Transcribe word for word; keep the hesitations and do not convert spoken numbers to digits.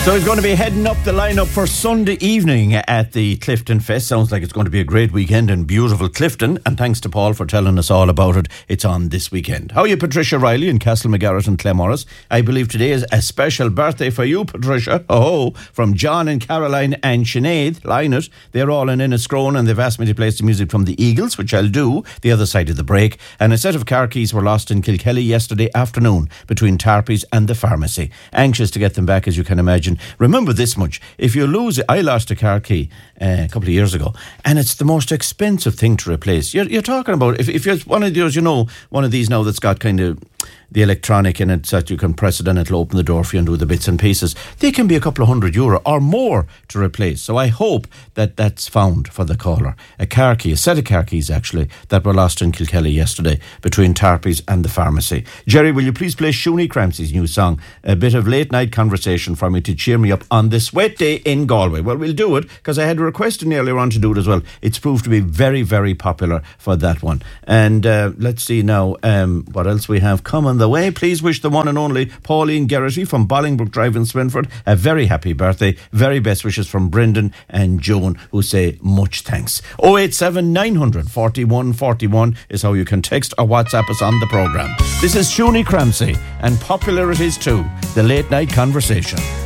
So he's going to be heading up the lineup for Sunday evening at the Clifton Fest. Sounds like it's going to be a great weekend in beautiful Clifton. And thanks to Paul for telling us all about it. It's on this weekend. How are you, Patricia Riley in Castlemaggarrett and Claremorris? I believe today is a special birthday for you, Patricia. Oh, from John and Caroline and Sinead Lynott. They're all in Inniscrone and they've asked me to play some music from the Eagles, which I'll do the other side of the break. And a set of car keys were lost in Kilkelly yesterday afternoon between Tarpies and the pharmacy. Anxious to get them back, as you can imagine. Remember this much, if you lose it, I lost a car key uh, a couple of years ago, and it's the most expensive thing to replace. You're, you're talking about, if, if you're one of those, you know, one of these now that's got kind of the electronic in it, so that you can press it and it'll open the door for you and do the bits and pieces. They can be a couple of hundred euro or more to replace. So I hope that that's found for the caller. A car key, a set of car keys actually, that were lost in Kilkelly yesterday between Tarpies and the pharmacy. Jerry, will you please play Shuni Crampsey's new song, a bit of late night conversation for me to cheer me up on this wet day in Galway? Well, we'll do it because I had requested earlier on to do it as well. It's proved to be very, very popular for that one. And uh, let's see now um, what else we have coming the way. Please wish the one and only Pauline Geraghty from Bolingbroke Drive in Swinford a very happy birthday. Very best wishes from Brendan and Joan, who say much thanks. oh eight seven nine hundred forty-one forty-one is how you can text or WhatsApp us on the programme. This is Shuni Crampsey and popular it is too, the late night conversation.